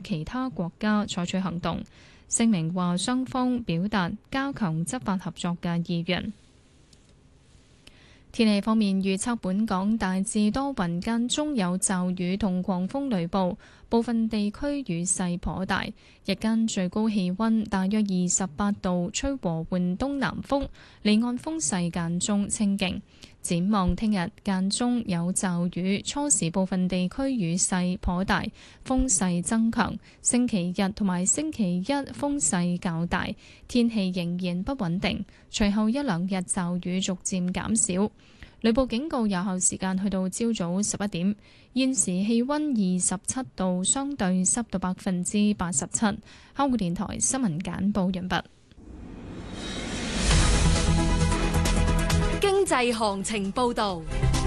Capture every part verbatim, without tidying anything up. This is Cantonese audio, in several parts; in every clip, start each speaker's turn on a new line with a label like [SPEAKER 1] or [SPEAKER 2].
[SPEAKER 1] 其他國家採取行動。聲明話雙方表達加強執法合作嘅意願。天氣方面預測，本港大致多雲，間中有驟雨同狂風雷暴，部分地區雨勢頗大。日間最高氣溫大約二十八度，吹和緩東南風，離岸風勢間中清勁。展望聽日間中有驟雨，初時部分地區雨勢頗大，風勢增強。星期日同埋星期一風勢較大，天氣仍然不穩定。隨後一兩日驟雨逐漸減少。雷暴警告有效時間去到朝早十一點。現時氣溫二十七度，相對濕度百分之八十七。香港電台新聞簡報完畢。
[SPEAKER 2] 經濟行情報道。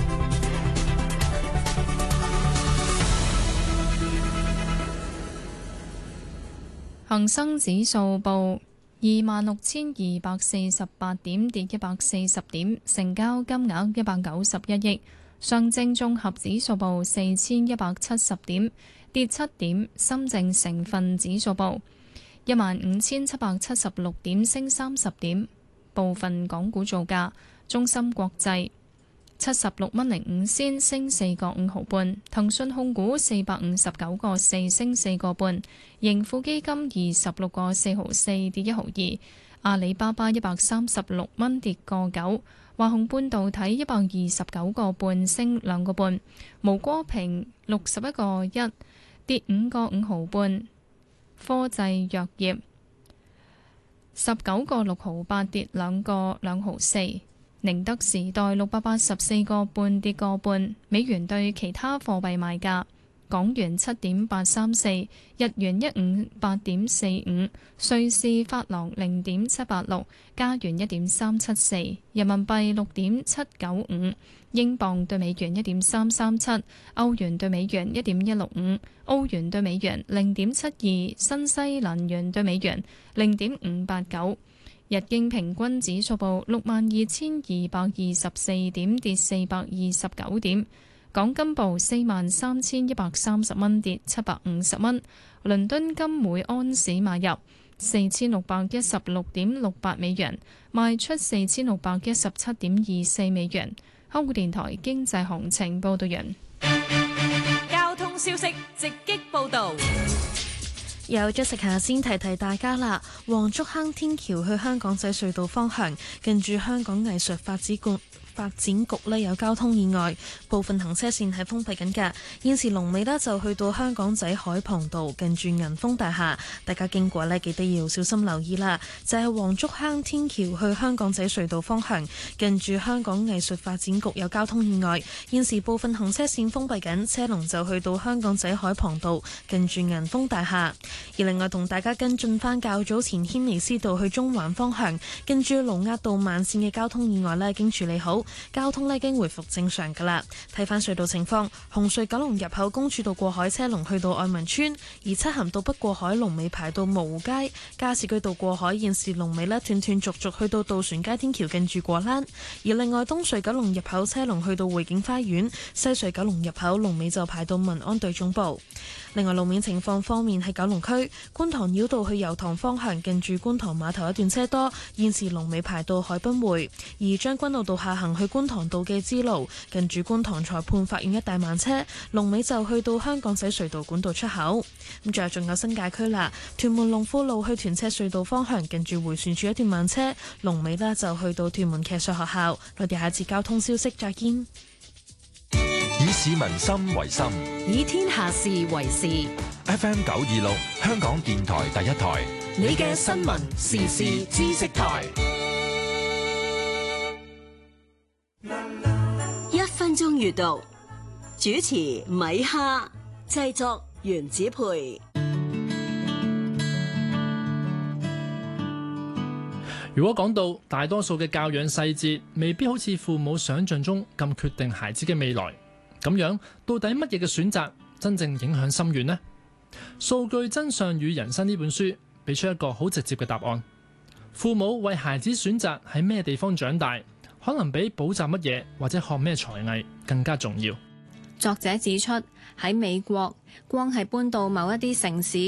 [SPEAKER 1] 恒生指數報二萬六千二百四十八點，跌一百四十點，成交金額一百九十一億。上證綜合指數報四千一百七十點，跌七點。深證成分指數報一萬五千七百七十六點，升三十點。部分港股造價：中芯國際七十六蚊零五仙，升四個五毫半；騰訊控股四百五十九個四，升四個半；盈富基金二十六個四毫四，跌一毫二；阿里巴巴一百三十六蚊，跌個九；華虹半導體一百二十九個半，升兩個半；毛戈平六十一個一，跌五個五毫半；科濟藥業十九個六毫八，跌兩個兩毫四。寧德時代六百八十四個半，跌個半。美元對其他貨幣賣價：港元七點八三四，日元一五八點四五，瑞士法郎零點七八六，加元一點三七四，人民幣六點七九五，英鎊對美元一點三三七，歐元對美元一點一六五，澳元對美元零點七二，新西蘭元對美元零點五八九。日經平均指數報六萬二千二百二十四點，跌四百二十九點。港金報四萬三千一百三十蚊，跌七百五十蚊。倫敦金每安士買入四千六百一十六點六八美元，賣出四千六百一十七點二四美元。香港電台經濟行情報道完。
[SPEAKER 2] 交通消息直擊報導。
[SPEAKER 3] 有咗食下先提提大家啦，黃竹坑天橋去香港仔隧道方向，近住香港藝術發展局發展局呢有交通意外，部分行車線係封閉緊㗎。現時龍尾呢就去到香港仔海傍道，近住銀豐大廈，大家經過呢記得要小心留意啦。就係黃竹坑天橋去香港仔隧道方向，近住香港藝術發展局有交通意外，現時部分行車線封閉緊，車龍就去到香港仔海傍道，近住銀豐大廈。而另外同大家跟進返較早前軒尼詩道去中環方向，近住盧押道慢線嘅交通意外呢已經處理好，交通呢已經回復正常㗎啦。睇返隧道情況，紅隧九龍入口公主道過海車龍去到愛民村，而漆咸道北過海龍尾排到蕪湖街，加士居道過海現時龍尾呢斷斷續續去到渡船街天橋近住過欄。而另外東隧九龍入口車龍去到匯景花園，西隧九龍入口龍尾就排到民安隊總部。另外路面情況方面，喺九龍區觀塘繞道去油塘方向，近住觀塘碼頭一段車多，現時龍尾排到海濱匯。而將軍澳道下行去觀塘道嘅支路，近住觀塘裁判法院一帶慢車，龍尾就去到香港仔隧道管道出口。咁最後仲有新界區啦，屯門龍富路去屯赤隧道方向，近住迴旋處一段慢車，龍尾呢就去到屯門騎術學校。我哋下次交通消息再見。
[SPEAKER 4] 以市民心為心，
[SPEAKER 2] 以天下事為事。
[SPEAKER 4] F M 九二六，香港電台第一台，
[SPEAKER 2] 你嘅新聞時事知識台。一分鐘閱讀，主持米哈，製作原子培。
[SPEAKER 5] 如果講到大多數嘅教養細節，未必好似父母想象中咁決定孩子嘅未來。咁樣到底乜嘢嘅選擇真正影響深遠呢？數據真相與人生呢本書俾出一個好直接嘅答案。父母為孩子選擇喺咩地方長大，可能比補習乜嘢或者學咩才藝更加重要。
[SPEAKER 6] 作者指出，喺美國，光係搬到某一啲城市